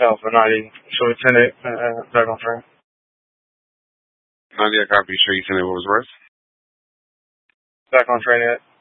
Alpha 90. So we send it back on train. 90, I copy. Sure you send it what was worth? Back on train at